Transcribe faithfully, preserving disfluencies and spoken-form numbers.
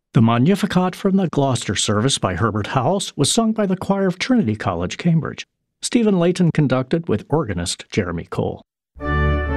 The Magnificat from the Gloucester Service by Herbert Howells was sung by the choir of Trinity College, Cambridge. Stephen Layton conducted with organist Jeremy Cole.